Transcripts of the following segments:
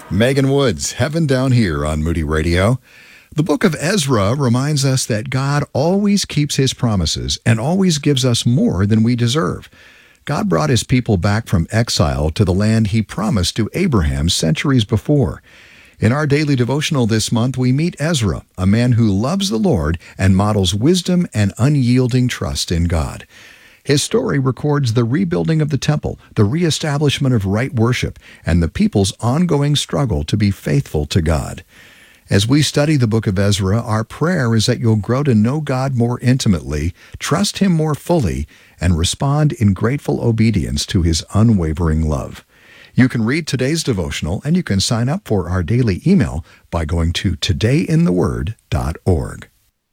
Megan Woods, Heaven Down Here on Moody Radio. The book of Ezra reminds us that God always keeps his promises and always gives us more than we deserve. God brought his people back from exile to the land he promised to Abraham centuries before. In our daily devotional this month, we meet Ezra, a man who loves the Lord and models wisdom and unyielding trust in God. His story records the rebuilding of the temple, the reestablishment of right worship, and the people's ongoing struggle to be faithful to God. As we study the book of Ezra, our prayer is that you'll grow to know God more intimately, trust him more fully, and respond in grateful obedience to his unwavering love. You can read today's devotional, and you can sign up for our daily email by going to todayintheword.org.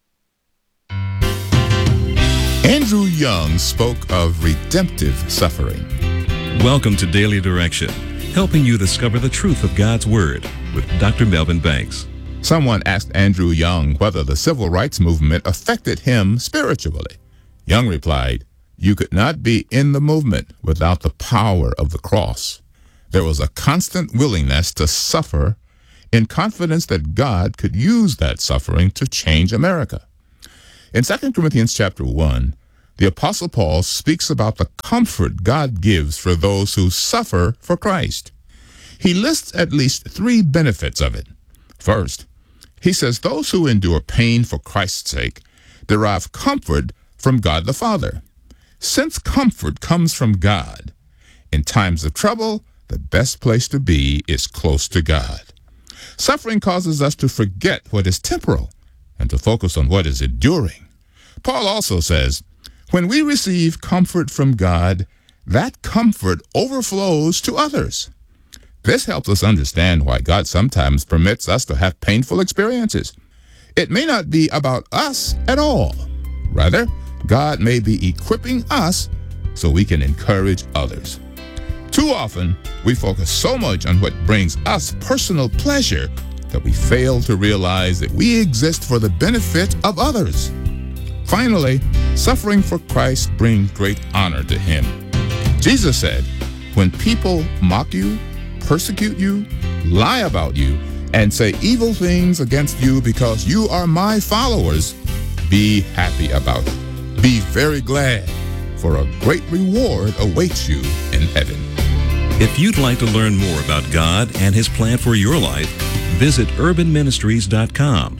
Andrew Young spoke of redemptive suffering. Welcome to Daily Direction, helping you discover the truth of God's Word with Dr. Melvin Banks. Someone asked Andrew Young whether the civil rights movement affected him spiritually. Young replied, "You could not be in the movement without the power of the cross. There was a constant willingness to suffer in confidence that God could use that suffering to change America." In 2 Corinthians chapter 1, the Apostle Paul speaks about the comfort God gives for those who suffer for Christ. He lists at least 3 benefits of it. First, he says those who endure pain for Christ's sake derive comfort from God the Father. Since comfort comes from God, in times of trouble, the best place to be is close to God. Suffering causes us to forget what is temporal and to focus on what is enduring. Paul also says, when we receive comfort from God, that comfort overflows to others. This helps us understand why God sometimes permits us to have painful experiences. It may not be about us at all. Rather, God may be equipping us so we can encourage others. Too often, we focus so much on what brings us personal pleasure that we fail to realize that we exist for the benefit of others. Finally, suffering for Christ brings great honor to him. Jesus said, when people mock you, persecute you, lie about you, and say evil things against you because you are my followers, be happy about it. Be very glad, for a great reward awaits you in heaven. If you'd like to learn more about God and his plan for your life, visit urbanministries.com.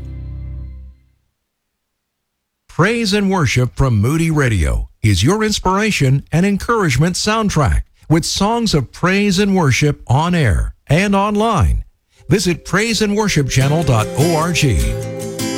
Praise and worship from Moody Radio is your inspiration and encouragement soundtrack with songs of praise and worship on air and online. Visit praiseandworshipchannel.org.